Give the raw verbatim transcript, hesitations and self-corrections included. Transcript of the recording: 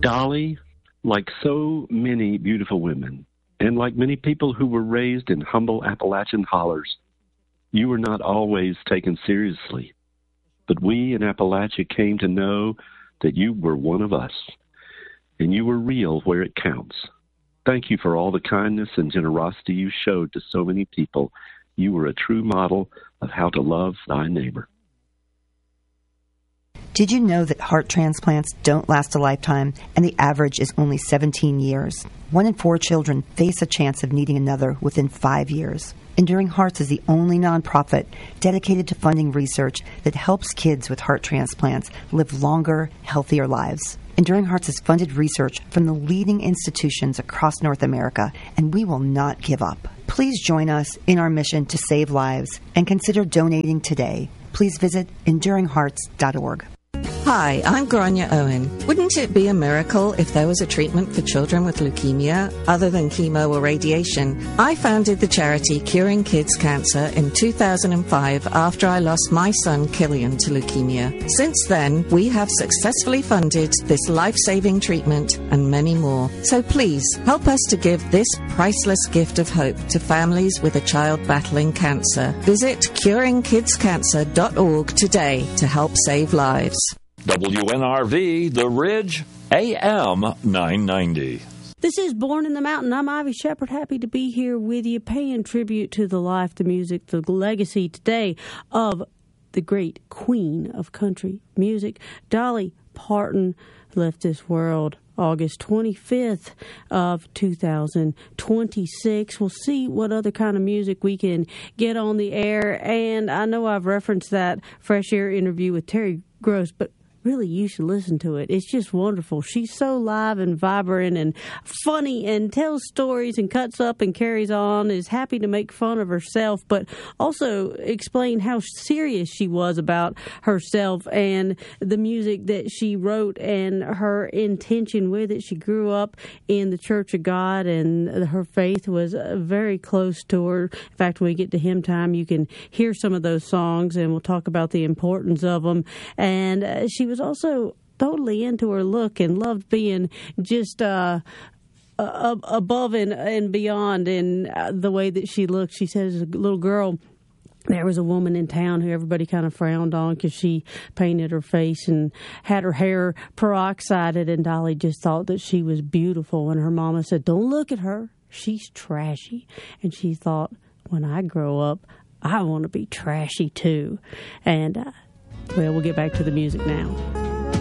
Dolly, like so many beautiful women, and like many people who were raised in humble Appalachian hollers, you were not always taken seriously. But we in Appalachia came to know that you were one of us, and you were real where it counts. Thank you for all the kindness and generosity you showed to so many people. You were a true model of how to love thy neighbor. Did you know that heart transplants don't last a lifetime and the average is only seventeen years? One in four children face a chance of needing another within five years. Enduring Hearts is the only nonprofit dedicated to funding research that helps kids with heart transplants live longer, healthier lives. Enduring Hearts has funded research from the leading institutions across North America, and we will not give up. Please join us in our mission to save lives and consider donating today. Please visit enduring hearts dot org. Hi, I'm Grania Owen. Wouldn't it be a miracle if there was a treatment for children with leukemia other than chemo or radiation? I founded the charity Curing Kids Cancer in two thousand five after I lost my son Killian to leukemia. Since then, we have successfully funded this life-saving treatment and many more. So please, help us to give this priceless gift of hope to families with a child battling cancer. Visit curing kids cancer dot org today to help save lives. W N R V, The Ridge, A M nine ninety. This is Born in the Mountain. I'm Ivy Shepard, happy to be here with you, paying tribute to the life, the music, the legacy today of the great queen of country music, Dolly Parton, left this world August twenty-fifth of two thousand twenty-six. We'll see what other kind of music we can get on the air. And I know I've referenced that Fresh Air interview with Terry Gross, but really, you should listen to it. It's just wonderful. She's so live and vibrant and funny and tells stories and cuts up and carries on, is happy to make fun of herself, but also explain how serious she was about herself and the music that she wrote and her intention with it. She grew up in the Church of God, and her faith was very close to her. In fact, when we get to Hymn Time, you can hear some of those songs, and we'll talk about the importance of them. And uh, she was was also totally into her look and loved being just uh, uh, above and, and beyond in uh, the way that she looked. She said as a little girl, there was a woman in town who everybody kind of frowned on because she painted her face and had her hair peroxided, and Dolly just thought that she was beautiful. And her mama said, "Don't look at her. She's trashy." And she thought, when I grow up, I want to be trashy too. And uh, Well, we'll get back to the music now.